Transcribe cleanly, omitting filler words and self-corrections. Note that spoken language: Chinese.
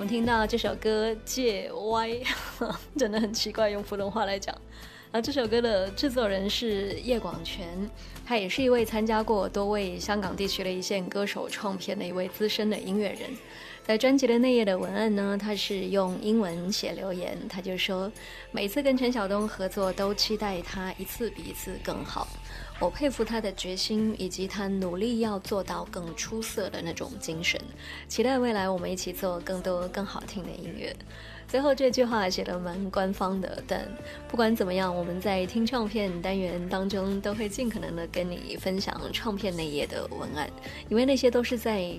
听到这首歌借歪，真的很奇怪，用普通话来讲。这首歌的制作人是叶广全，他也是一位参加过多位香港地区的一线歌手创片的一位资深的音乐人。在专辑的内页的文案呢，他是用英文写留言，他就说每次跟陈晓东合作都期待他一次比一次更好，我佩服他的决心以及他努力要做到更出色的那种精神，期待未来我们一起做更多更好听的音乐。最后这句话写得蛮官方的，但不管怎么样，我们在听唱片单元当中都会尽可能的跟你分享唱片内页的文案，因为那些都是在